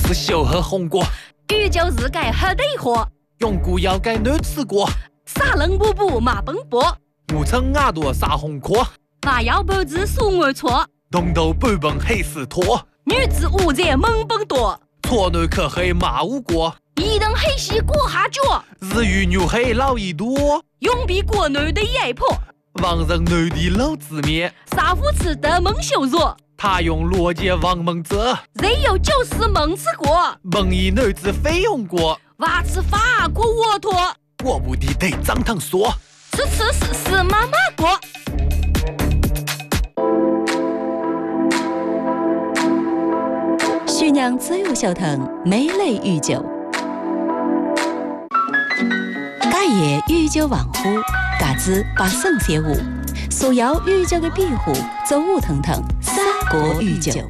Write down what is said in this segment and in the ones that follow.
是小喝红果， 宇宙是改喝得火， 永固要改男吃果， 撒冷布布马奔波， 我称耳朵撒红壳， 娃要脖子数我错， 东头半本黑丝拖， 女子五在猛奔多， 错男可黑马无果， 一人黑西过下脚， 日语牛黑老一多， 永比国内的压迫， 王人男的老子面， 杀父吃的蒙羞辱。 他用逻辑王蒙泽， 人有就是蒙吃过， 蒙一男子非用过， 娃吃法国沃托， 我不的得张堂说， 吃妈妈过。 徐娘自由小腾美类御酒，假夜御酒王府，嘎子把圣写舞，所要御酒的庇护，走舞腾腾，三国御酒。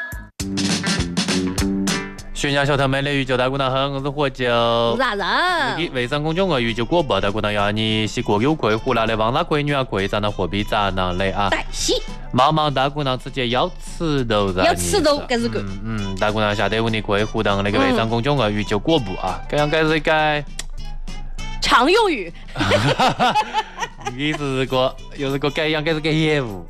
宣扬小腾美类御酒，大姑娘好，我是火酒。 啥人？ 微信公众号御酒广播，大姑娘要你是国有贵，湖南的王大贵女儿贵，咱那货币咱那来啊。 带戏。 茫茫大姑娘直接要吃豆子， 要吃豆，这是个。 大姑娘下得问你可以互动那个微信公众号御酒广播啊，这样该是该。 常用语。 你是个又是个改样，该是个业务。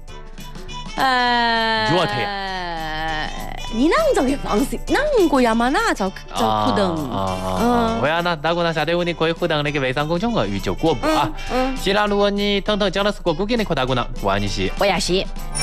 热天。 你啷个个方式？啷个呀嘛？哪找互动？ 会啊，那大姑娘下得问你可以互动那个微信公众号御酒广播啊。既然如果你腾腾讲的是个古给你可大姑娘，我爱你是。 我也是。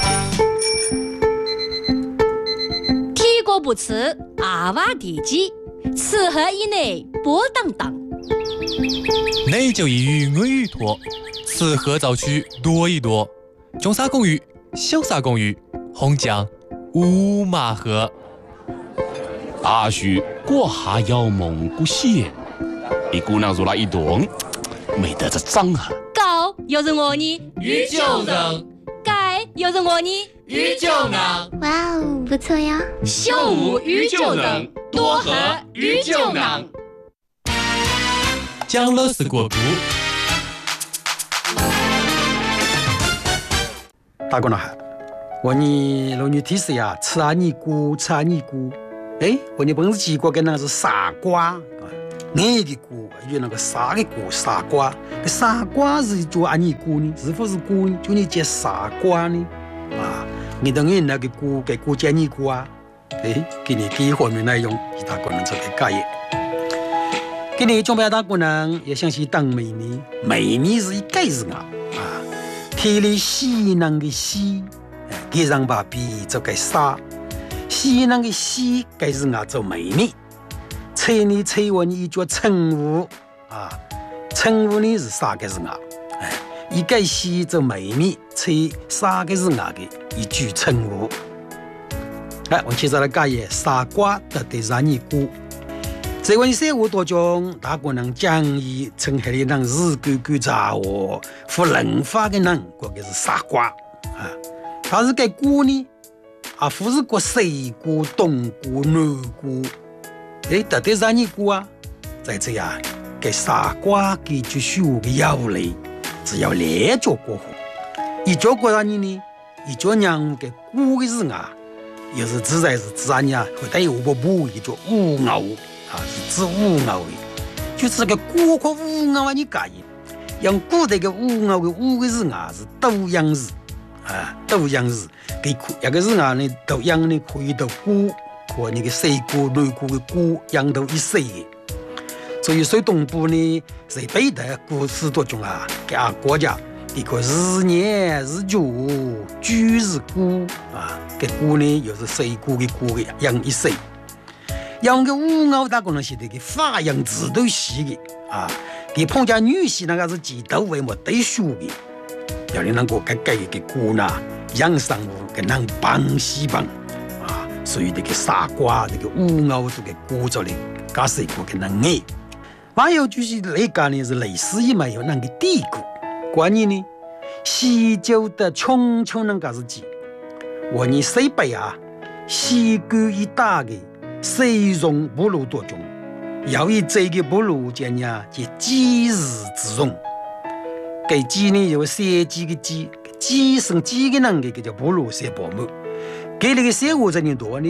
铁锅不吃阿瓦地鸡，吃喝以内波荡荡。 内就一鱼我鱼多，吃喝早去多一多。中沙公鱼，小沙公鱼，红酱乌马河。 阿叔过下要蒙古县，一姑娘入了一顿，没得这张哈。 高又是我呢， 御酒人。 盖又是我呢， 御酒人。 哇哦，不错呀。 秀舞御酒人，多喝御酒人。 讲了是国故。 大姑娘好，我你老女提示呀，吃啊尼姑，吃啊尼姑。哎，我你本是几个跟那是傻瓜，那个姑有那个傻的姑，傻瓜。傻瓜是做啊尼姑呢？是否是姑呢？就你接傻瓜呢？啊，你等于那个姑给姑接尼姑啊？哎，给你第一方面内容，是大姑娘做的改业。给你准备大姑娘也想去当美女，美女是一个字啊，天里西南的西，给让把笔做个沙，西南的西该是啊做美女，吹你吹我你一句称呼啊，称呼你是啥个是啊？一个西做美女，吹啥个是啊的一句称呼。我接着来讲嘢，傻瓜得对让你估。在我生活当中，大姑娘讲义称黑的人日狗狗杂货，不文化的人，这个是傻瓜啊。他是给姑呢，不是个西姑、东姑、南姑，到底让你姑啊？在这样给傻瓜给就修个要领，只要两脚过河，一脚过让你呢，一脚让给姑的是啊，又是自在是自然呀，后头有个母一脚乌牛。是指乌牛的，就是个古壳乌牛啊！你介意？用古代个乌牛的乌个字啊是斗羊字啊，斗羊字。给一个字啊呢，斗羊呢可以斗古，和那个西古、南古的古羊斗一岁的。所以说东部呢，在北代古史当中啊，给俺国家一个日年日久，居日古啊，给古呢又是西古的古的羊一岁。养个乌牛大姑娘是那个发扬指导系的啊，给碰见女婿那个是指导为么对手的，要你能够给给姑娘养生活跟人帮西帮啊，所以这个傻瓜这个乌牛这个鼓着的，假设个跟人爱，还有就是那个呢是类似于没有那个地鼓，关于呢西周的穷穷那个是指，我你西北啊西谷一大个。西戎部落当中，有一这个部落叫呢，叫季氏之戎。给季呢有三季的季，季生季的人给叫部落三宝母。给那个生活这年多呢，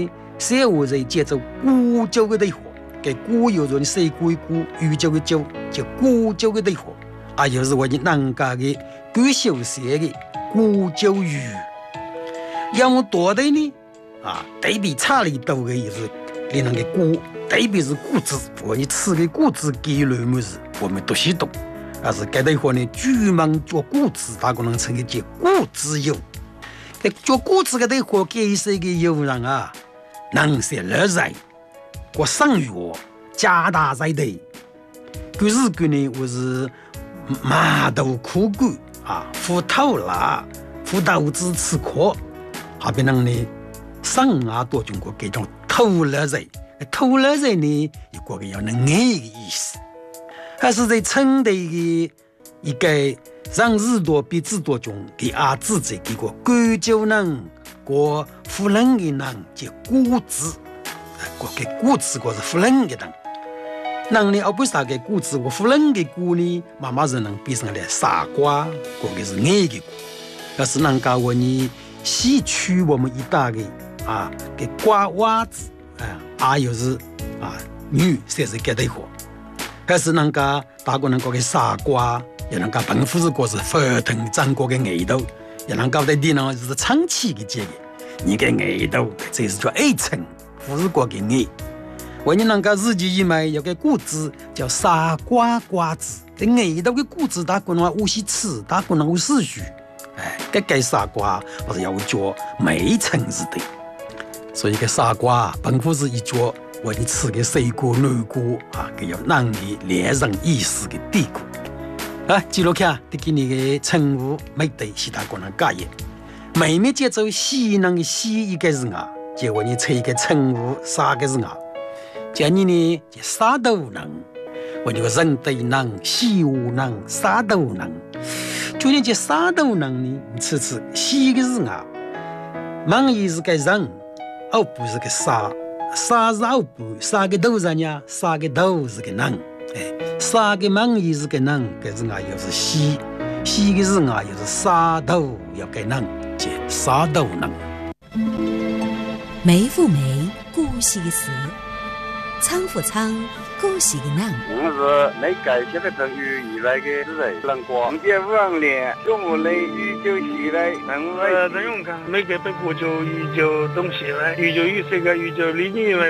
写话在接着古酒的对话，给古有人水果的古，宇宙的酒，就古酒的对话，啊，又是我们人家的古小写的古酒语。要么多的呢，啊，对比差里多的也是你那个古，对比是古字，我你吃的古字给了么子，我们都是懂。但是这对话呢，专门做古字，他可能称为叫古字友。做古字的对话，给谁个友人啊，能写乐在，过生活加大在的。古日古呢，我是马头苦干啊，斧头啦，斧头子吃苦，还别人呢，生啊多中国这种偷乐在，偷乐在呢，有个要能爱的意思。还是在称的一个让日多比字多中给阿字在给个古酒人过富人的人叫古字，过给古字过是富人的人，人呢而不是给古字，我富人的古呢，慢慢是能变成了傻瓜，过个是爱的古，要是能搞我呢吸取我们一大的啊给瓜娃子啊，又是啊女才是给对货。还是人家大国人家的傻瓜，也人家本府是过是发腾张国的味道，也人家在地上是长期的这个，你的味道，这是叫爱称，不是过的爱。为你人家自己一买有个故字叫傻瓜瓜子，这味道的故字，大国人无锡吃，大国人无思绪，这个傻瓜不是要叫美称是的，所以个傻瓜本府是一脚。我你吃个水果、软果啊，给要让你连上意思的地果。啊，记录看，得给你的称呼没得其他可能改业。每面节奏西南的西一个字啊，结果你猜一个称呼三个字啊。叫你呢，就啥都能。我就人对能，西无能，啥都能。就你这啥都能呢？你吃西个字啊，忙意是个人，而不是个啥。啥是二步，啥个都人呀，啥个都是个人，啥个忙也是个人，这是啊又是西个是啊又是啥都要个人，即啥都能。 梅复梅，古稀的事；仓复仓，古稀的人。 我是没改写的成语以来的人，人光节5年，中午嘞宇宙起来，人用看没改不过就宇宙东西来，宇宙有这个宇宙里面。